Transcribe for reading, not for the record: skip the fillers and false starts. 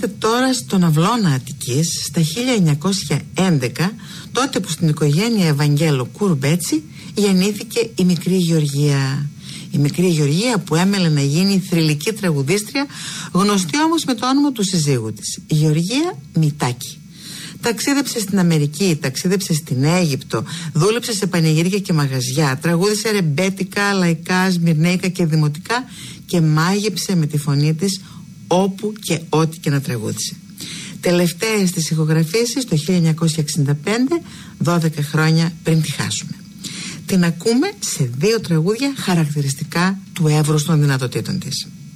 Είμαστε τώρα στον Αυλώνα Αττικής στα 1911, τότε που στην οικογένεια Ευαγγέλου Κουρμπέτσι γεννήθηκε η μικρή Γεωργία. Η μικρή Γεωργία που έμελε να γίνει θρυλική τραγουδίστρια, γνωστή όμως με το όνομα του συζύγου της, η Γεωργία Μητάκη. Ταξίδεψε στην Αμερική, ταξίδεψε στην Αίγυπτο, δούλεψε σε πανηγύρια και μαγαζιά, τραγούδισε ρεμπέτικα, λαϊκά, σμυρνέικα και δημοτικά και μάγεψε με τη φωνή της όπου και ό,τι και να τραγούδισε. Τελευταίες της ηχογραφήσεις το 1965, 12 χρόνια πριν τη χάσουμε. Την ακούμε σε 2 τραγούδια χαρακτηριστικά του εύρους των δυνατοτήτων της.